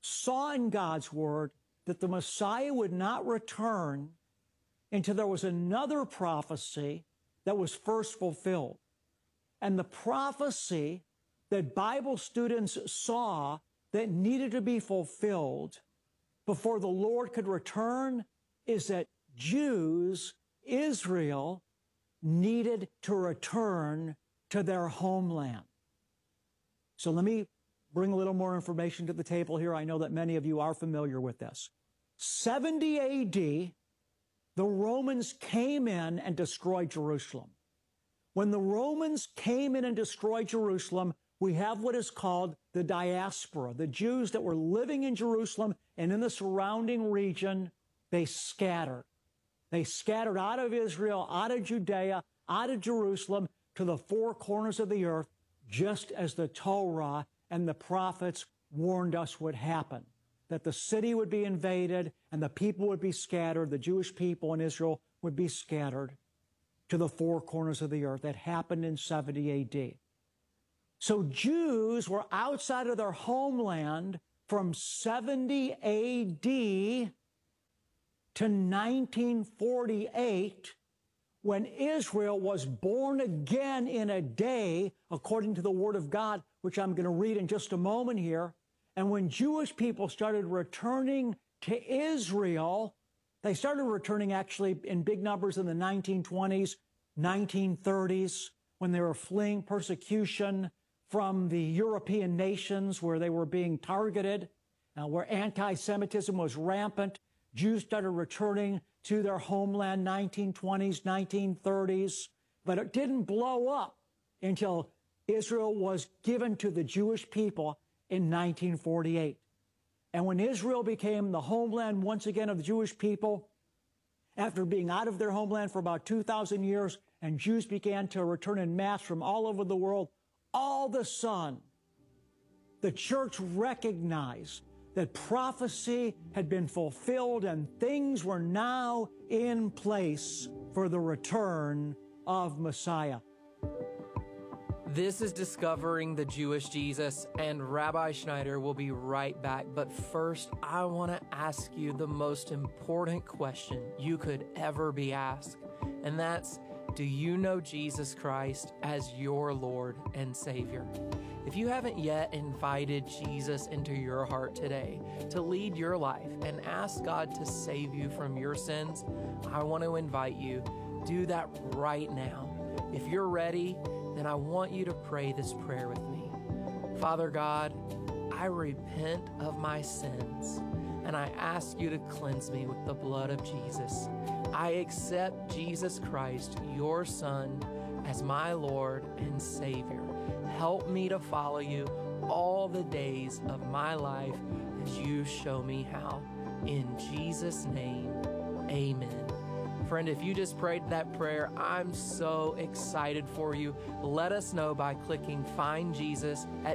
saw in God's Word that the Messiah would not return until there was another prophecy that was first fulfilled. And the prophecy that Bible students saw that needed to be fulfilled before the Lord could return is that Jews, Israel, needed to return to their homeland. So let me bring a little more information to the table here. I know that many of you are familiar with this. 70 AD, the Romans came in and destroyed Jerusalem. When the Romans came in and destroyed Jerusalem, we have what is called the diaspora. The Jews that were living in Jerusalem and in the surrounding region, they scattered. They scattered out of Israel, out of Judea, out of Jerusalem to the four corners of the earth, just as the Torah and the prophets warned us would happen. That the city would be invaded and the people would be scattered, the Jewish people in Israel would be scattered to the four corners of the earth. That happened in 70 AD. So Jews were outside of their homeland from 70 AD to 1948, when Israel was born again in a day, according to the Word of God, which I'm going to read in just a moment here. And when Jewish people started returning to Israel, they started returning actually in big numbers in the 1920s, 1930s, when they were fleeing persecution from the European nations where they were being targeted, where anti-Semitism was rampant. Jews started returning to their homeland 1920s, 1930s, but it didn't blow up until Israel was given to the Jewish people in 1948. And when Israel became the homeland once again of the Jewish people, after being out of their homeland for about 2,000 years, and Jews began to return in mass from all over the world, all of a sudden, the church recognized that prophecy had been fulfilled and things were now in place for the return of Messiah. This is Discovering the Jewish Jesus, and Rabbi Schneider will be right back. But first, I want to ask you the most important question you could ever be asked, and that's, do you know Jesus Christ as your Lord and Savior? If you haven't yet invited Jesus into your heart today to lead your life and ask God to save you from your sins, I want to invite you, do that right now. If you're ready, then I want you to pray this prayer with me. Father God, I repent of my sins, and I ask you to cleanse me with the blood of Jesus. I accept Jesus Christ, your Son, as my Lord and Savior. Help me to follow you all the days of my life as you show me how. In Jesus' name, amen. Friend, if you just prayed that prayer, I'm so excited for you. Let us know by clicking Find Jesus at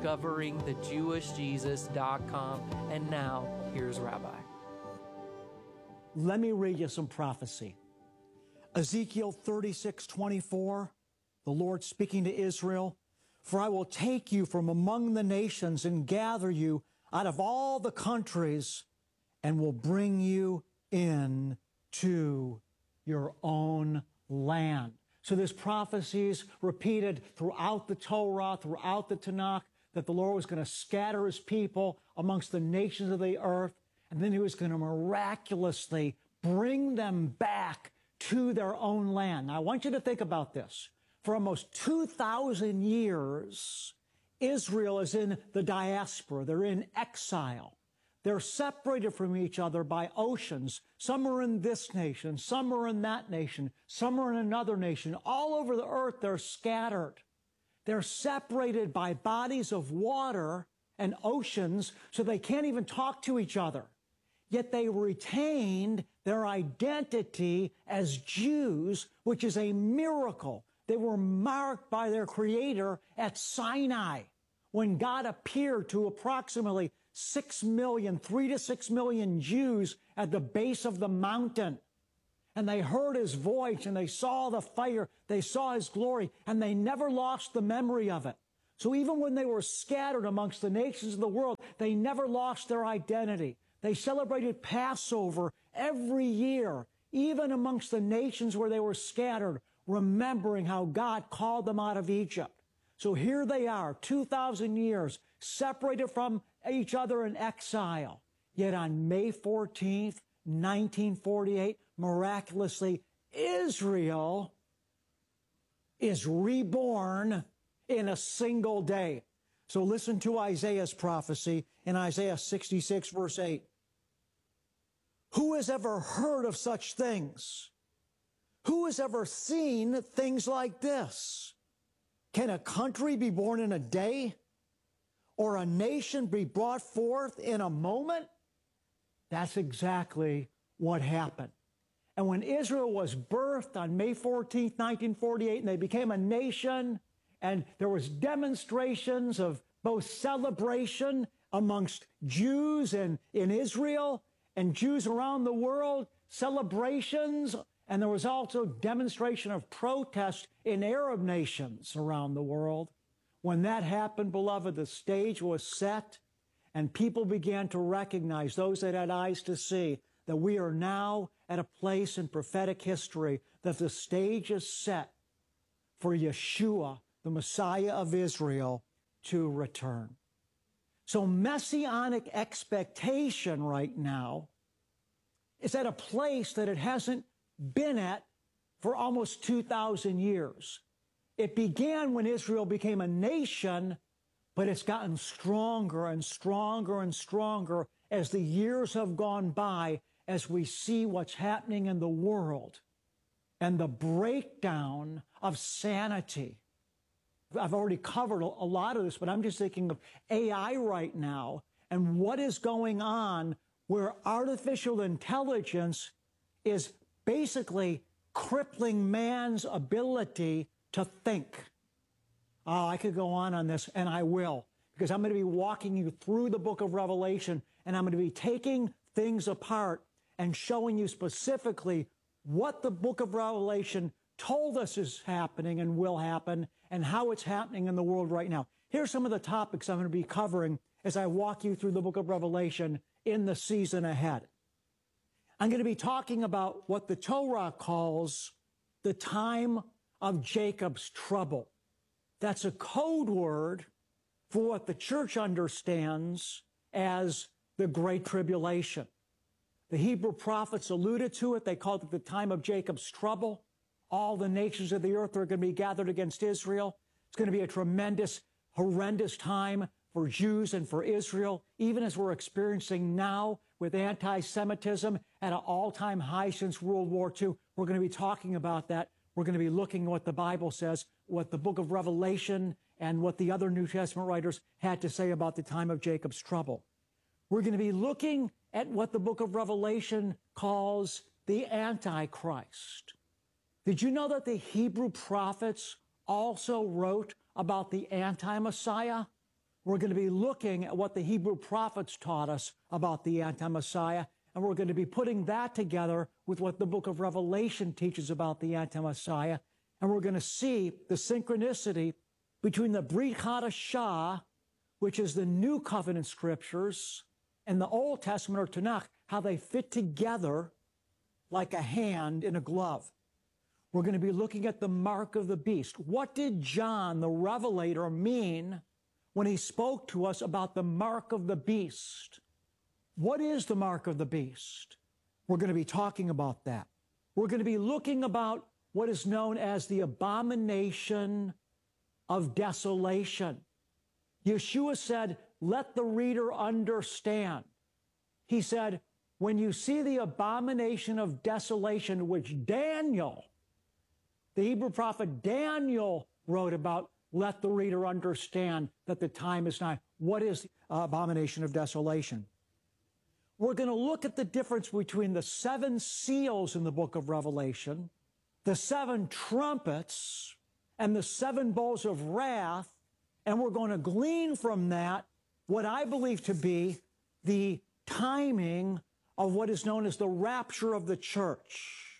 discoveringthejewishjesus.com. And now, here's Rabbi. Let me read you some prophecy. Ezekiel 36:24, the Lord speaking to Israel, "For I will take you from among the nations and gather you out of all the countries and will bring you in to your own land." So this prophecy is repeated throughout the Torah, throughout the Tanakh, that the Lord was going to scatter his people amongst the nations of the earth, and then he was going to miraculously bring them back to their own land. Now, I want you to think about this. For almost 2,000 years, Israel is in the diaspora. They're in exile. They're separated from each other by oceans. Some are in this nation, some are in that nation, some are in another nation. All over the earth, they're scattered. They're separated by bodies of water and oceans, so they can't even talk to each other. Yet they retained their identity as Jews, which is a miracle. They were marked by their Creator at Sinai, when God appeared to approximately 6 million, 3 to 6 million Jews at the base of the mountain. And they heard his voice and they saw the fire, they saw his glory, and they never lost the memory of it. So even when they were scattered amongst the nations of the world, They never lost their identity. They celebrated Passover every year, even amongst the nations where they were scattered, remembering how God called them out of Egypt. So here they are, 2,000 years, separated from each other in exile. Yet on May 14th, 1948, miraculously, Israel is reborn in a single day. So listen to Isaiah's prophecy in Isaiah 66, verse 8. Who has ever heard of such things? Who has ever seen things like this? Can a country be born in a day? Or a nation be brought forth in a moment? That's exactly what happened. And when Israel was birthed on May 14th, 1948, and they became a nation, and there was demonstrations of both celebration amongst Jews in Israel and Jews around the world, celebrations, and there was also demonstration of protest in Arab nations around the world. When that happened, beloved, the stage was set, and people began to recognize, those that had eyes to see, that we are now at a place in prophetic history that the stage is set for Yeshua, the Messiah of Israel, to return. So messianic expectation right now is at a place that it hasn't been at for almost 2,000 years. It began when Israel became a nation, but it's gotten stronger and stronger and stronger as the years have gone by, as we see what's happening in the world and the breakdown of sanity. I've already covered a lot of this, but I'm just thinking of AI right now and what is going on where artificial intelligence is basically crippling man's ability to think. Oh, I could go on this, and I will, because I'm going to be walking you through the book of Revelation, and I'm going to be taking things apart and showing you specifically what the book of Revelation told us is happening and will happen, and how it's happening in the world right now. Here's some of the topics I'm going to be covering as I walk you through the book of Revelation in the season ahead. I'm going to be talking about what the Torah calls the time of Jacob's trouble. That's a code word for what the church understands as the Great Tribulation. The Hebrew prophets alluded to it. They called it the time of Jacob's trouble. All the nations of the earth are going to be gathered against Israel. It's going to be a tremendous, horrendous time for Jews and for Israel, even as we're experiencing now with anti-Semitism at an all-time high since World War II. We're going to be talking about that. We're going to be looking at what the Bible says, what the book of Revelation and what the other New Testament writers had to say about the time of Jacob's trouble. We're going to be looking at what the book of Revelation calls the Antichrist. Did you know that the Hebrew prophets also wrote about the anti-Messiah? We're going to be looking at what the Hebrew prophets taught us about the anti-Messiah, and we're going to be putting that together with what the book of Revelation teaches about the anti-Messiah, and we're going to see the synchronicity between the Brit Hadashah, which is the New Covenant scriptures, and the Old Testament or Tanakh, how they fit together like a hand in a glove. We're going to be looking at the mark of the beast. What did John, the Revelator, mean when he spoke to us about the mark of the beast? What is the mark of the beast? We're going to be talking about that. We're going to be looking about what is known as the abomination of desolation. Yeshua said, let the reader understand. He said, when you see the abomination of desolation, which Daniel, the Hebrew prophet Daniel, wrote about, let the reader understand that the time is nigh. What is the abomination of desolation? We're going to look at the difference between the 7 seals in the book of Revelation, the 7 trumpets, and the 7 bowls of wrath, and we're going to glean from that what I believe to be the timing of what is known as the rapture of the church.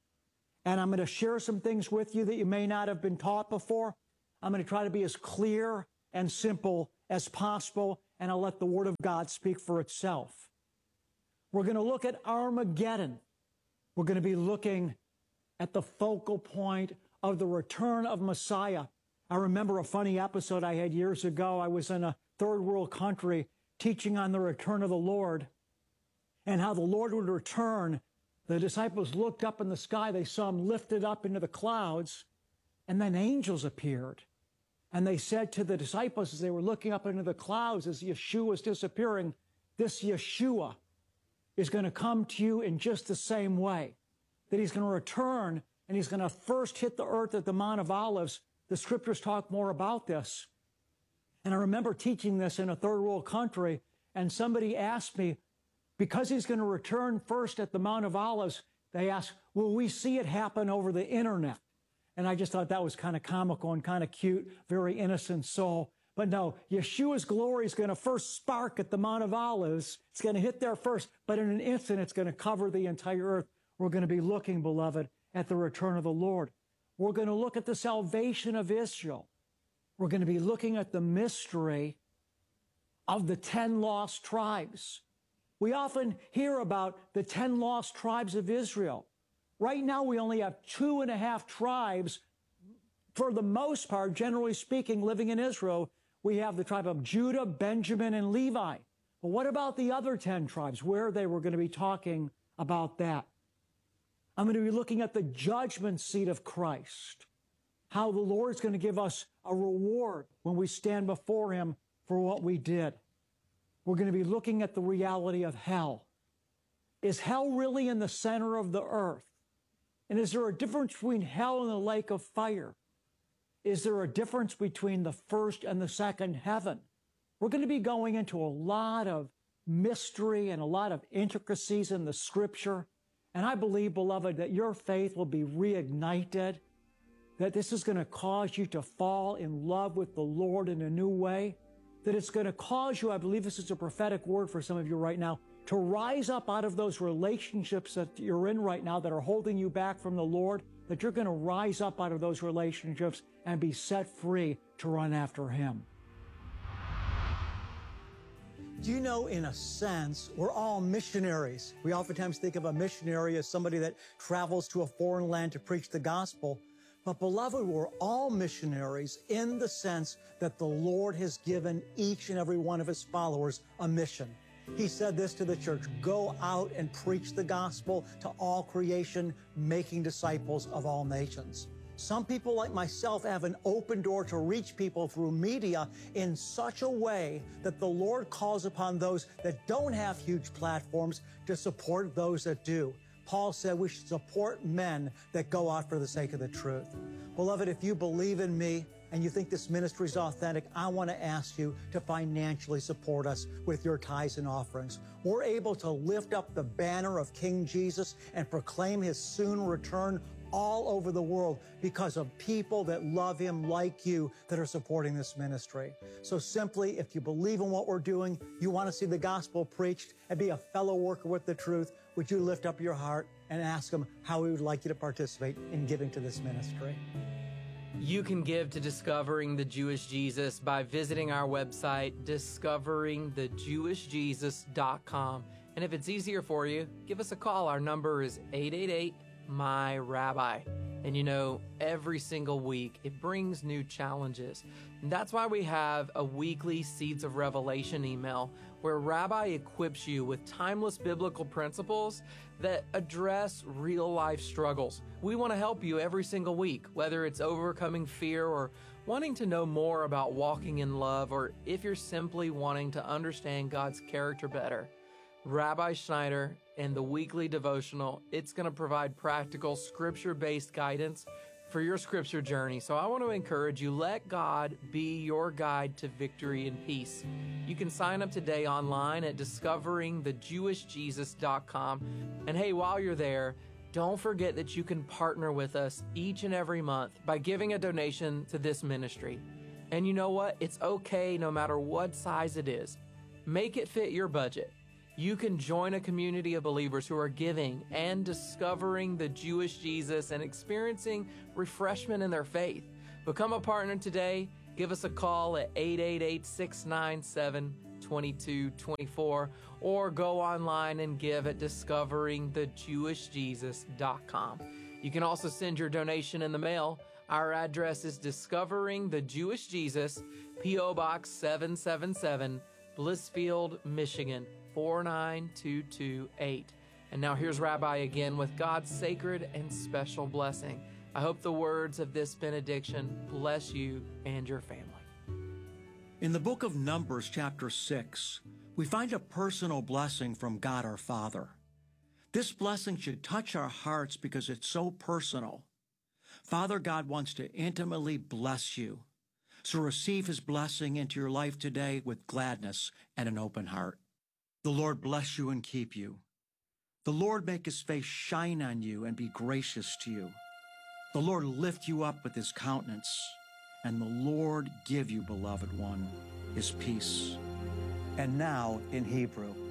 And I'm going to share some things with you that you may not have been taught before. I'm going to try to be as clear and simple as possible, and I'll let the Word of God speak for itself. We're going to look at Armageddon. We're going to be looking at the focal point of the return of Messiah. I remember a funny episode I had years ago. I was in a third world country teaching on the return of the Lord and how the Lord would return. The disciples looked up in the sky. They saw him lifted up into the clouds, and then angels appeared. And they said to the disciples as they were looking up into the clouds as Yeshua was disappearing, this Yeshua is going to come to you in just the same way, that he's going to return and he's going to first hit the earth at the Mount of Olives. The scriptures talk more about this. And I remember teaching this in a third world country, and somebody asked me, because he's going to return first at the Mount of Olives, they asked, will we see it happen over the internet? And I just thought that was kind of comical and kind of cute, very innocent soul. But no, Yeshua's glory is going to first spark at the Mount of Olives. It's going to hit there first, but in an instant, it's going to cover the entire earth. We're going to be looking, beloved, at the return of the Lord. We're going to look at the salvation of Israel. We're going to be looking at the mystery of the 10 lost tribes. We often hear about the 10 lost tribes of Israel. Right now, we only have 2.5 tribes, for the most part, generally speaking, living in Israel. We have the tribe of Judah, Benjamin, and Levi. But what about the other 10 tribes? Where are they? We're going to be talking about that. I'm going to be looking at the judgment seat of Christ, how the Lord's going to give us a reward when we stand before him for what we did. We're going to be looking at the reality of hell. Is hell really in the center of the earth? And is there a difference between hell and the lake of fire? Is there a difference between the first and the second heaven? We're going to be going into a lot of mystery and a lot of intricacies in the scripture. And I believe, beloved, that your faith will be reignited, that this is going to cause you to fall in love with the Lord in a new way, that it's going to cause you, I believe this is a prophetic word for some of you right now, to rise up out of those relationships that you're in right now that are holding you back from the Lord, that you're going to rise up out of those relationships and be set free to run after him. Do you know, in a sense, we're all missionaries. We oftentimes think of a missionary as somebody that travels to a foreign land to preach the gospel. But beloved, we're all missionaries in the sense that the Lord has given each and every one of his followers a mission. He said this to the church, go out and preach the gospel to all creation, making disciples of all nations. Some people like myself have an open door to reach people through media in such a way that the Lord calls upon those that don't have huge platforms to support those that do. Paul said we should support men that go out for the sake of the truth. Beloved, if you believe in me and you think this ministry is authentic, I want to ask you to financially support us with your tithes and offerings. We're able to lift up the banner of King Jesus and proclaim his soon return all over the world because of people that love him like you that are supporting this ministry. So simply, if you believe in what we're doing, you want to see the gospel preached and be a fellow worker with the truth, would you lift up your heart and ask him how he would like you to participate in giving to this ministry? You can give to Discovering the Jewish Jesus by visiting our website, discoveringthejewishjesus.com. And if it's easier for you, give us a call. Our number is 888-MY-RABBI. And you know, every single week, it brings new challenges. And that's why we have a weekly Seeds of Revelation email where Rabbi equips you with timeless biblical principles that address real-life struggles. We want to help you every single week, whether it's overcoming fear or wanting to know more about walking in love, or if you're simply wanting to understand God's character better. Rabbi Schneider and the weekly devotional, it's going to provide practical scripture-based guidance for your scripture journey. So I want to encourage you, let God be your guide to victory and peace. You can sign up today online at discoveringthejewishjesus.com. And hey, while you're there, don't forget that you can partner with us each and every month by giving a donation to this ministry. And you know what? It's okay no matter what size it is. Make it fit your budget. You can join a community of believers who are giving and discovering the Jewish Jesus and experiencing refreshment in their faith. Become a partner today. Give us a call at 888-697 2224, or go online and give at discoveringthejewishjesus.com. You can also send your donation in the mail. Our address is Discovering the Jewish Jesus, P.O. Box 777, Blissfield, Michigan, 49228. And now here's Rabbi again with God's sacred and special blessing. I hope the words of this benediction bless you and your family. In the book of Numbers, chapter 6, we find a personal blessing from God our Father. This blessing should touch our hearts because it's so personal. Father God wants to intimately bless you. So receive his blessing into your life today with gladness and an open heart. The Lord bless you and keep you. The Lord make his face shine on you and be gracious to you. The Lord lift you up with his countenance, and the Lord give you, beloved one, his peace. And now in Hebrew.